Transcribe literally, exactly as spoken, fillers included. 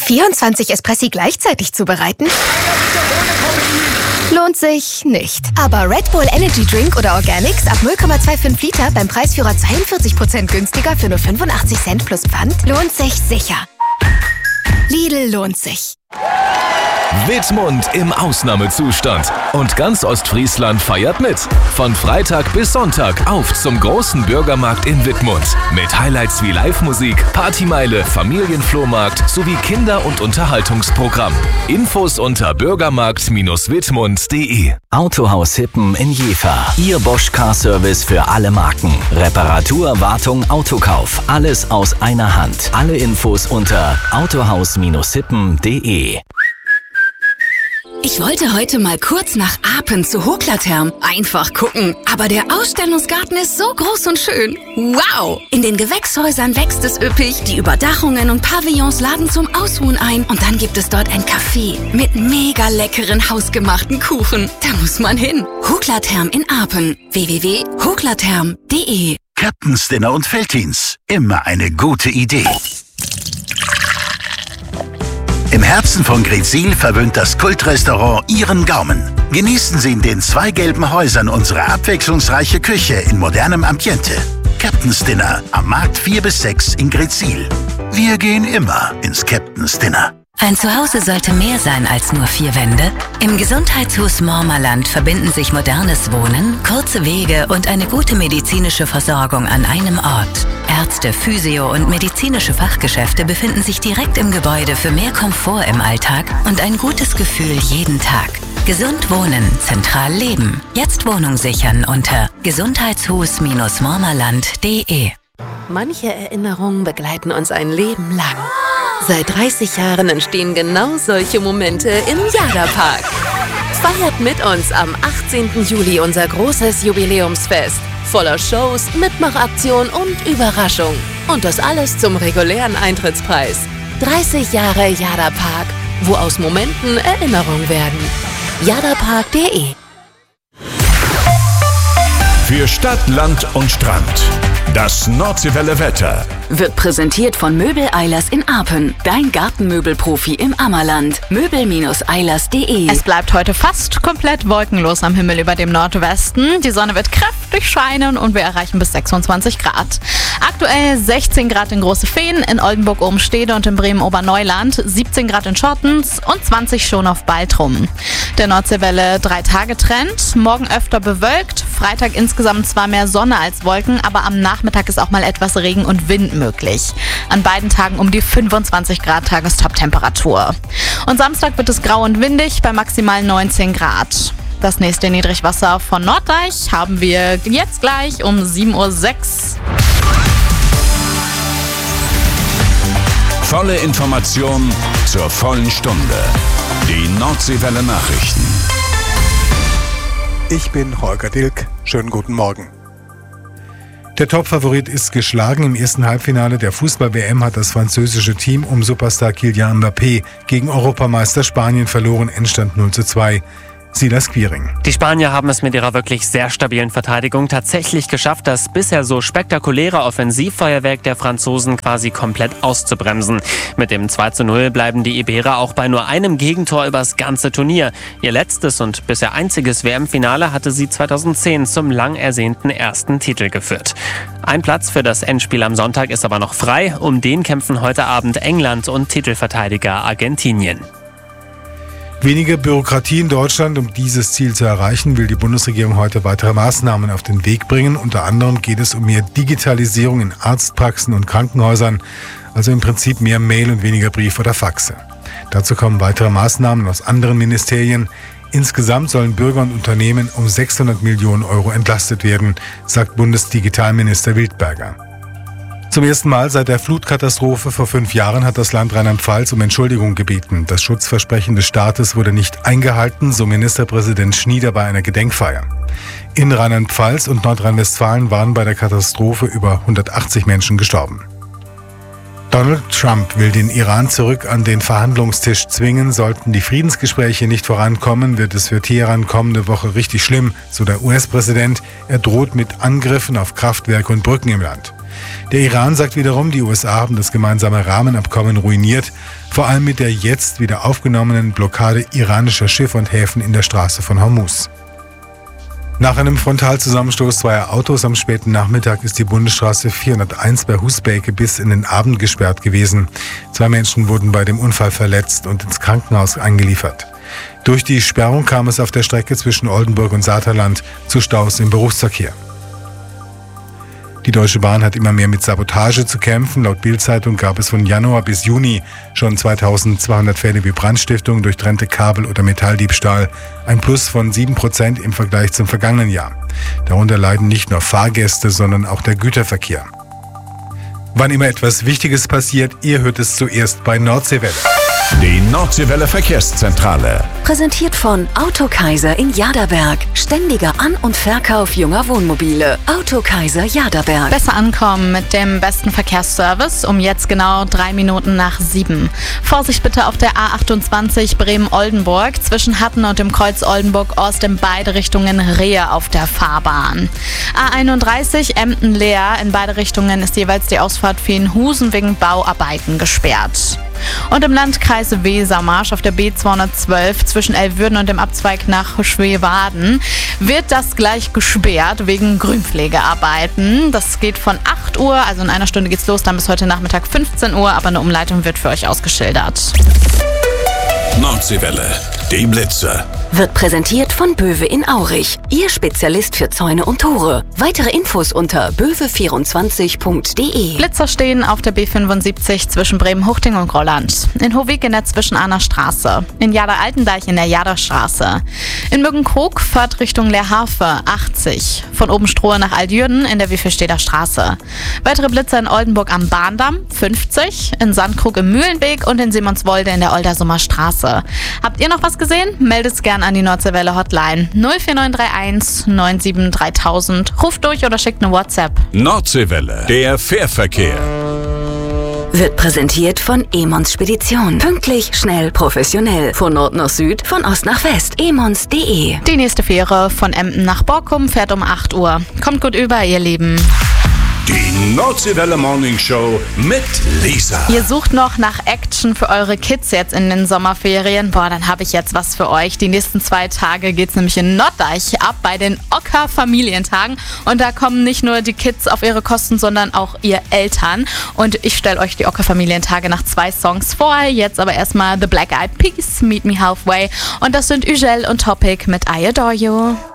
vierundzwanzig Espressi gleichzeitig zubereiten? Lohnt sich nicht. Aber Red Bull Energy Drink oder Organics ab null Komma fünfundzwanzig Liter beim Preisführer zweiundvierzig Prozent günstiger für nur fünfundachtzig Cent plus Pfand lohnt sich sicher. Lidl lohnt sich. Wittmund im Ausnahmezustand. Und ganz Ostfriesland feiert mit. Von Freitag bis Sonntag auf zum großen Bürgermarkt in Wittmund. Mit Highlights wie Live-Musik, Partymeile, Familienflohmarkt sowie Kinder- und Unterhaltungsprogramm. Infos unter bürgermarkt Bindestrich wittmund punkt de. Autohaus Hippen in Jever. Ihr Bosch Car Service für alle Marken. Reparatur, Wartung, Autokauf. Alles aus einer Hand. Alle Infos unter autohaus Bindestrich hippen punkt de. Ich wollte heute mal kurz nach Apen zu Hoklatherm. Einfach gucken. Aber der Ausstellungsgarten ist so groß und schön. Wow! In den Gewächshäusern wächst es üppig. Die Überdachungen und Pavillons laden zum Ausruhen ein. Und dann gibt es dort ein Café mit mega leckeren hausgemachten Kuchen. Da muss man hin. Hoklatherm in Apen. w w w punkt hoklatherm punkt de. Captain's Dinner und Veltins. Immer eine gute Idee. Im Herzen von Greetsiel verwöhnt das Kultrestaurant Ihren Gaumen. Genießen Sie in den zwei gelben Häusern unsere abwechslungsreiche Küche in modernem Ambiente. Captain's Dinner am Markt vier bis sechs in Greetsiel. Wir gehen immer ins Captain's Dinner. Ein Zuhause sollte mehr sein als nur vier Wände. Im Gesundheitshaus Mormerland verbinden sich modernes Wohnen, kurze Wege und eine gute medizinische Versorgung an einem Ort. Ärzte, Physio- und medizinische Fachgeschäfte befinden sich direkt im Gebäude für mehr Komfort im Alltag und ein gutes Gefühl jeden Tag. Gesund wohnen, zentral leben. Jetzt Wohnung sichern unter gesundheitshus Bindestrich mormerland punkt de. Manche Erinnerungen begleiten uns ein Leben lang. Seit dreißig Jahren entstehen genau solche Momente im Jada-Park. Feiert mit uns am achtzehnten Juli unser großes Jubiläumsfest. Voller Shows, Mitmachaktion und Überraschung. Und das alles zum regulären Eintrittspreis. dreißig Jahre Jada-Park, wo aus Momenten Erinnerungen werden. jadapark punkt de. Für Stadt, Land und Strand. Das Nordseewelle Wetter Wird präsentiert von Möbel Eilers in Apen. Dein Gartenmöbelprofi im Ammerland. möbel Bindestrich eilers punkt de. Es bleibt heute fast komplett wolkenlos am Himmel über dem Nordwesten. Die Sonne wird kräftig scheinen und wir erreichen bis sechsundzwanzig Grad. Aktuell sechzehn Grad in Große Feen, in Oldenburg-Obenstede und in Bremen-Oberneuland, siebzehn Grad in Schottens und zwanzig schon auf Baltrum. Der Nordseewelle drei-Tage-Trend. Morgen öfter bewölkt. Freitag insgesamt zwar mehr Sonne als Wolken, aber am Nachmittag ist auch mal etwas Regen und Wind möglich. An beiden Tagen um die fünfundzwanzig Grad Tagestop-Temperatur. Und Samstag wird es grau und windig bei maximal neunzehn Grad. Das nächste Niedrigwasser von Norddeich haben wir jetzt gleich um sieben Uhr sechs. Volle Information zur vollen Stunde. Die Nordseewelle Nachrichten. Ich bin Holger Dilk. Schönen guten Morgen. Der Topfavorit ist geschlagen. Im ersten Halbfinale der Fußball-W M hat das französische Team um Superstar Kylian Mbappé gegen Europameister Spanien verloren. Endstand null zu zwei. Silas Quiring. Die Spanier haben es mit ihrer wirklich sehr stabilen Verteidigung tatsächlich geschafft, das bisher so spektakuläre Offensivfeuerwerk der Franzosen quasi komplett auszubremsen. Mit dem zwei zu null bleiben die Iberer auch bei nur einem Gegentor übers ganze Turnier. Ihr letztes und bisher einziges W M-Finale hatte sie zweitausendzehn zum lang ersehnten ersten Titel geführt. Ein Platz für das Endspiel am Sonntag ist aber noch frei. Um den kämpfen heute Abend England und Titelverteidiger Argentinien. Weniger Bürokratie in Deutschland. Um dieses Ziel zu erreichen, will die Bundesregierung heute weitere Maßnahmen auf den Weg bringen. Unter anderem geht es um mehr Digitalisierung in Arztpraxen und Krankenhäusern, also im Prinzip mehr Mail und weniger Brief oder Faxe. Dazu kommen weitere Maßnahmen aus anderen Ministerien. Insgesamt sollen Bürger und Unternehmen um sechshundert Millionen Euro entlastet werden, sagt Bundesdigitalminister Wildberger. Zum ersten Mal seit der Flutkatastrophe vor fünf Jahren hat das Land Rheinland-Pfalz um Entschuldigung gebeten. Das Schutzversprechen des Staates wurde nicht eingehalten, so Ministerpräsident Schnieder bei einer Gedenkfeier. In Rheinland-Pfalz und Nordrhein-Westfalen waren bei der Katastrophe über hundertachtzig Menschen gestorben. Donald Trump will den Iran zurück an den Verhandlungstisch zwingen. Sollten die Friedensgespräche nicht vorankommen, wird es für Teheran kommende Woche richtig schlimm, so der U S-Präsident. Er droht mit Angriffen auf Kraftwerke und Brücken im Land. Der Iran sagt wiederum, die U S A haben das gemeinsame Rahmenabkommen ruiniert, vor allem mit der jetzt wieder aufgenommenen Blockade iranischer Schiffe und Häfen in der Straße von Hormuz. Nach einem Frontalzusammenstoß zweier Autos am späten Nachmittag ist die Bundesstraße vierhunderteins bei Husbeke bis in den Abend gesperrt gewesen. Zwei Menschen wurden bei dem Unfall verletzt und ins Krankenhaus eingeliefert. Durch die Sperrung kam es auf der Strecke zwischen Oldenburg und Saterland zu Staus im Berufsverkehr. Die Deutsche Bahn hat immer mehr mit Sabotage zu kämpfen. Laut Bild-Zeitung gab es von Januar bis Juni schon zweitausendzweihundert Fälle wie Brandstiftung, durchtrennte Kabel- oder Metalldiebstahl. Ein Plus von sieben Prozent im Vergleich zum vergangenen Jahr. Darunter leiden nicht nur Fahrgäste, sondern auch der Güterverkehr. Wann immer etwas Wichtiges passiert, ihr hört es zuerst bei Nordseewelle. Die Nordseewelle Verkehrszentrale. Präsentiert von Autokaiser in Jaderberg. Ständiger An- und Verkauf junger Wohnmobile. Autokaiser Jaderberg. Besser ankommen mit dem besten Verkehrsservice um jetzt genau drei Minuten nach sieben. Vorsicht bitte auf der A achtundzwanzig Bremen-Oldenburg zwischen Hatten und dem Kreuz Oldenburg-Ost in beide Richtungen Rehe auf der Fahrbahn. A einunddreißig Emden-Leer in beide Richtungen ist jeweils die Ausfahrt Veenhusen wegen Bauarbeiten gesperrt. Und im Landkreis Wesermarsch auf der B zweihundertzwölf zwischen Elwürden und dem Abzweig nach Schweewaden wird das gleich gesperrt wegen Grünpflegearbeiten. Das geht von acht Uhr, also in einer Stunde geht's los, dann bis heute Nachmittag fünfzehn Uhr, aber eine Umleitung wird für euch ausgeschildert. Nordseewelle, die Blitzer. Wird präsentiert von Böwe in Aurich. Ihr Spezialist für Zäune und Tore. Weitere Infos unter böwe vierundzwanzig punkt de. Blitzer stehen auf der B fünfundsiebzig zwischen Bremen-Huchting und Grolland. In Hohweg in der Zwischen-Ahner Straße. In Jader-Altendeich in der Jaderstraße. In Müggenkrog fährt Richtung Leerhafe achtzig. Von Obenstrohe nach Altjürden in der Wiefelsteder Straße. Weitere Blitzer in Oldenburg am Bahndamm fünfzig. In Sandkrug im Mühlenweg und in Simonswolde in der Oldersumer Straße. Habt ihr noch was gesehen? Meldet es gerne an die Nordseewelle Hotline null vier neun drei eins neun sieben drei tausend. Ruft durch oder schickt eine WhatsApp. Nordseewelle, der Fährverkehr. Wird präsentiert von Emons Spedition. Pünktlich, schnell, professionell. Von Nord nach Süd, von Ost nach West. emons punkt de. Die nächste Fähre von Emden nach Borkum fährt um acht Uhr. Kommt gut über, ihr Lieben. Die Nordseewelle Morning Show mit Lisa. Ihr sucht noch nach Action für eure Kids jetzt in den Sommerferien. Boah, dann habe ich jetzt was für euch. Die nächsten zwei Tage geht's nämlich in Norddeich ab bei den Ocker Familientagen. Und da kommen nicht nur die Kids auf ihre Kosten, sondern auch ihr Eltern. Und ich stelle euch die Ocker Familientage nach zwei Songs vor. Jetzt aber erstmal The Black Eyed Peas, Meet Me Halfway. Und das sind Ugel und Topic mit I Adore You.